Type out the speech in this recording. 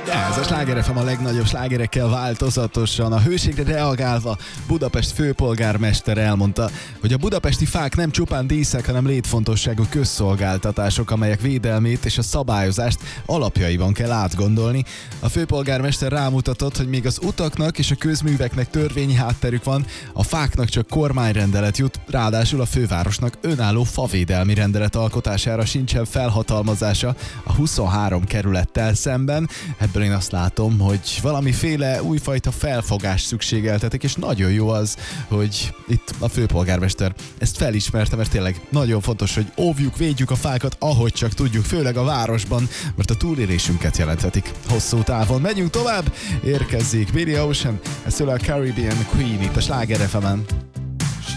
Ez a Sláger FM a legnagyobb slágerekkel változatosan. A hőségre reagálva Budapest főpolgármester elmondta, hogy a budapesti fák nem csupán díszek, hanem létfontosságú közszolgáltatások, amelyek védelmét és a szabályozást alapjaiban kell átgondolni. A főpolgármester rámutatott, hogy még az utaknak és a közműveknek törvényi hátterük van, a fáknak csak kormányrendelet jut, ráadásul a fővárosnak önálló favédelmi rendelet alkotására sincsen felhatalmazása a 23 kerülettel szemben. Ebből én azt látom, hogy valamiféle újfajta felfogást szükségeltetik, és nagyon jó az, hogy itt a főpolgármester ezt felismerte, mert tényleg nagyon fontos, hogy óvjuk, védjük a fákat, ahogy csak tudjuk, főleg a városban, mert a túlélésünket jelenthetik hosszú távon. Megyünk tovább, érkezzék Billy Ocean, ez tőle a Caribbean Queen itt a Sláger FM-en.